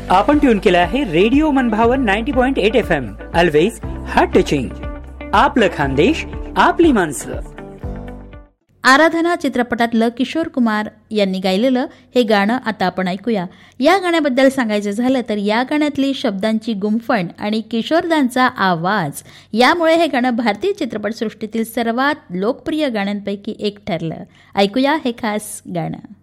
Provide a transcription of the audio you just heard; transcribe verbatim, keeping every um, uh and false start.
आपण ट्यून केलं आहे रेडिओ मनभावन ninety point eight F M. Always heart touching. आपलं खानदेश, आपली माणसं. आराधना चित्रपटातलं किशोर कुमार यांनी गायलेलं हे गाणं आता आपण ऐकूया. या गाण्याबद्दल सांगायचं झालं तर या गाण्यातली शब्दांची गुंफण आणि किशोरदांचा आवाज यामुळे हे गाणं भारतीय चित्रपटसृष्टीतील सर्वात लोकप्रिय गाण्यांपैकी एक ठरलं. ऐकूया हे खास गाणं.